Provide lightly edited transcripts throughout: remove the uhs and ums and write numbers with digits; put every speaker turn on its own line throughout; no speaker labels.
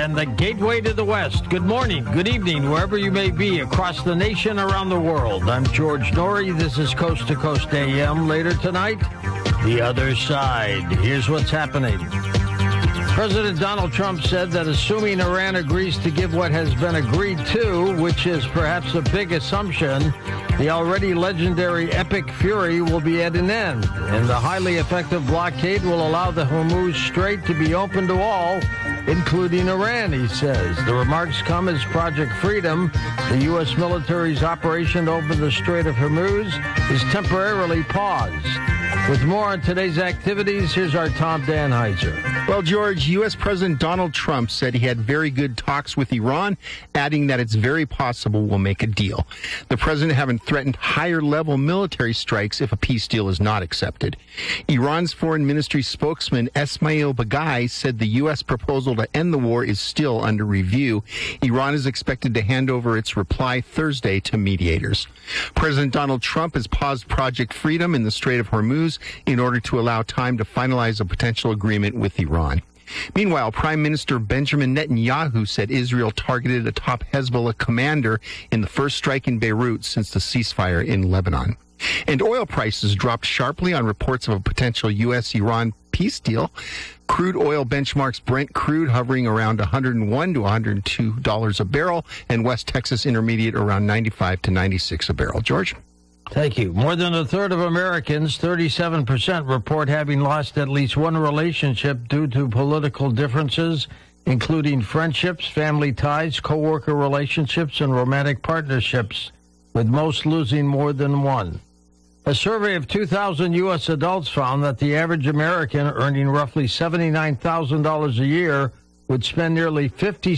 and the gateway to the West. Good morning, good evening, wherever you may be across the nation, around the world. I'm George Norrie. This is Coast to Coast AM. Later tonight, The Other Side. Here's what's happening. President Donald Trump said that assuming Iran agrees to give what has been agreed to, which is perhaps a big assumption, the already legendary Epic Fury will be at an end, and the highly effective blockade will allow the Hormuz Strait to be open to all, including Iran, he says. The remarks come as Project Freedom, the U.S. military's operation over the Strait of Hormuz, is temporarily paused. With more on today's activities, here's our Tom Danheiser.
Well, George, U.S. President Donald Trump said he had very good talks with Iran, adding that it's very possible we'll make a deal. The president having threatened higher-level military strikes if a peace deal is not accepted. Iran's foreign ministry spokesman Esmail Baghaei said the U.S. proposal to end the war is still under review. Iran is expected to hand over its reply Thursday to mediators. President Donald Trump has paused Project Freedom in the Strait of Hormuz in order to allow time to finalize a potential agreement with Iran. Meanwhile, Prime Minister Benjamin Netanyahu said Israel targeted a top Hezbollah commander in the first strike in Beirut since the ceasefire in Lebanon. And oil prices dropped sharply on reports of a potential U.S.-Iran peace deal. Crude oil benchmarks Brent crude hovering around $101 to $102 a barrel, and West Texas Intermediate around $95 to $96 a barrel. George?
Thank you. More than a third of Americans, 37%, report having lost at least one relationship due to political differences, including friendships, family ties, co-worker relationships, and romantic partnerships, with most losing more than one. A survey of 2,000 U.S. adults found that the average American earning roughly $79,000 a year would spend nearly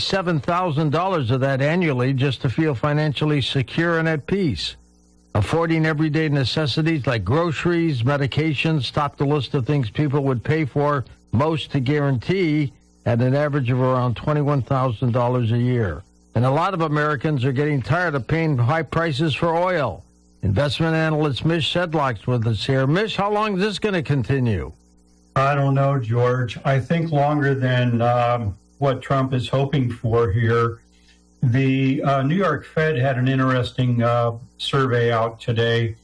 $57,000 of that annually just to feel financially secure and at peace. Affording everyday necessities like groceries, medications, topped the list of things people would pay for most to guarantee at an average of around $21,000 a year. And a lot of Americans are getting tired of paying high prices for oil. Investment analyst Mish Sedlock's with us here. Mish, how long is this going to continue?
I don't know, George. I think longer than what Trump is hoping for here. The New York Fed had an interesting survey out today.